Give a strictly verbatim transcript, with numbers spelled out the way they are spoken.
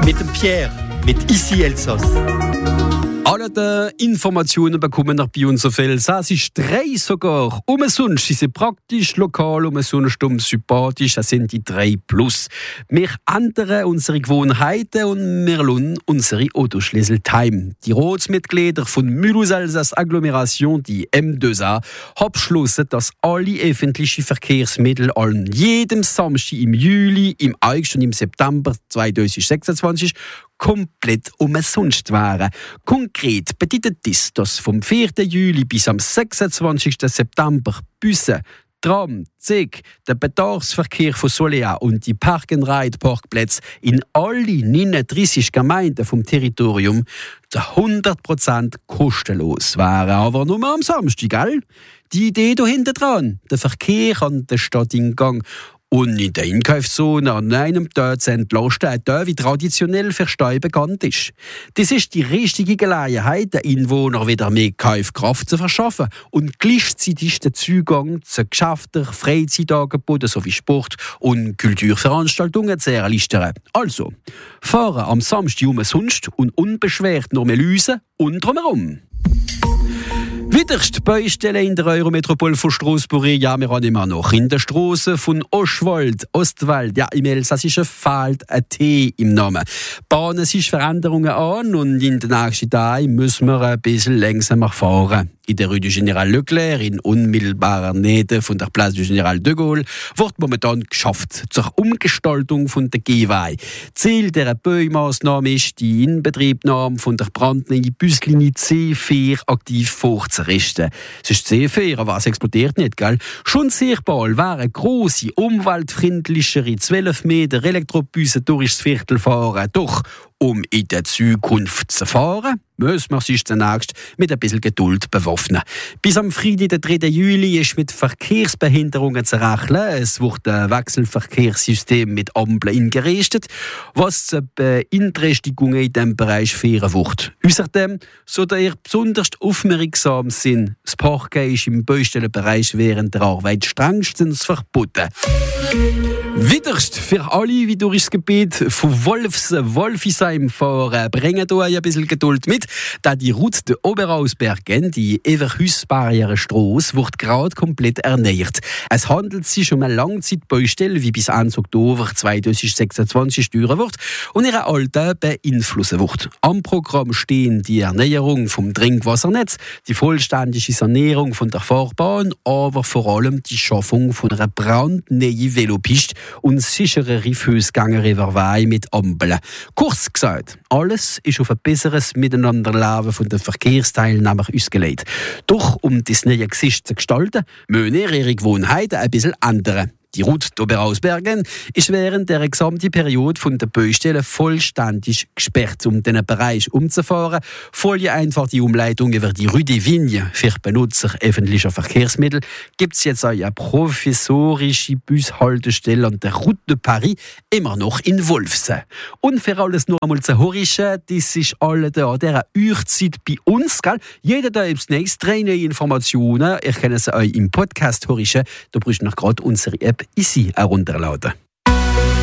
mit dem Pierre, mit Ici Elsass. Alle die Informationen bekommen nach bei uns auf Elsass. Es ist drei sogar. Umsonst sind sie praktisch, lokal, umsonst um sympathisch. Das sind die drei Plus. Wir ändern unsere Gewohnheiten und wir lassen unsere Autoschlüssel time. Die Ratsmitglieder von Mulhouse Elsass Agglomeration, die M zwei A, haben beschlossen, dass alle öffentlichen Verkehrsmittel an jedem Samstag im Juli, im August und im September zweitausendsechsundzwanzig komplett umsonst wären. Konkret bedeutet das, dass vom vierten Juli bis am sechsundzwanzigsten September Busse, Tram, Zug, der Bedarfsverkehr von Solea und die Park-and-Ride-Parkplätze in alle neununddreißig Gemeinden vom Territorium zu hundert Prozent kostenlos wären. Aber nur am Samstag, gell? Die Idee dahinter dran, der Verkehr an der Stadt in Gang und in der Einkaufszone an einem Tag zu entlasten, ein Tag, wie traditionell für Steuern bekannt ist. Das ist die richtige Gelegenheit, den Einwohnern wieder mehr Kaufkraft zu verschaffen und gleichzeitig den Zugang zu Geschäften, Freizeitangeboten sowie Sport- und Kulturveranstaltungen zu erleichtern. Also, fahren am Samstag umsonst und unbeschwert nur Melüse und drumherum. Wiederst Baustelle in der Eurometropole von Strasbourg, ja, wir haben immer noch in der Straße von Oschwald, Ostwald, ja, im Elsassischen fehlt ein T im Namen. Bahnen sich Veränderungen an und in den nächsten Tagen müssen wir ein bisschen langsamer fahren. In der Rue du Général Leclerc, in unmittelbarer Nähe von der Place du Général de Gaulle, wird momentan geschafft zur Umgestaltung von der Gehwege. Ziel dieser Baumaßnahme ist die Inbetriebnahme von der brandneuen Buslinie C vier aktiv vorzurichten. Es ist C vier, aber es explodiert nicht, gell? Schon sehr bald wären grosse, umweltfreundlichere zwölf Meter Elektrobusse durch das Viertel fahren. Doch um in der Zukunft zu fahren, müssen wir sich zunächst mit ein bisschen Geduld bewaffnen. Bis am Freitag, den dritten Juli, ist mit Verkehrsbehinderungen zu rechnen. Es wird ein Wechselverkehrssystem mit Ampeln eingerichtet, was zu Beeinträchtigungen in diesem Bereich führen wird. Außerdem sollte ihr besonders aufmerksam sein. Das Parken ist im Baustellenbereich während der Arbeit strengstens verboten. Widerst für alle, wie durch das Gebiet von Wolfs Wolfisheim fahren, bringen hier ein bisschen Geduld mit, da die Route de Oberausbergen, die Everhüsbarriere Strasse, wird gerade komplett erneuert. Es handelt sich um eine Langzeitbaustelle, wie bis Ende Oktober zweitausendsechsundzwanzig dauern wird und ihre Alltag beeinflussen wird. Am Programm stehen die Erneuerung vom Trinkwassernetz, die vollständige Sanierung von der Fahrbahn, aber vor allem die Schaffung von einer brandneuen Velopiste und sicherere Fußgänger über Weih mit Ampeln. Kurz gesagt, alles ist auf ein besseres Miteinanderleben von den Verkehrsteilnehmern ausgelegt. Doch um das neue Gesicht zu gestalten, müssen ihre Gewohnheiten ein bisschen ändern. Die Route Oberausbergen ist während der gesamten Periode von der Baustelle vollständig gesperrt. Um diesen Bereich umzufahren, folge einfach die Umleitung über die Rue des Vignes. Für Benutzer öffentlicher Verkehrsmittel gibt es jetzt eine provisorische Bushaltestelle an der Route de Paris, immer noch in Wolfsen. Und für alles noch einmal zu horchen, das ist alle da an dieser Uhrzeit bei uns. Gell? Jeder da ist nächstes drei neue Informationen. Ihr könnt sie euch im Podcast horchen. Da braucht ihr noch gerade unsere App Ici herunterladen.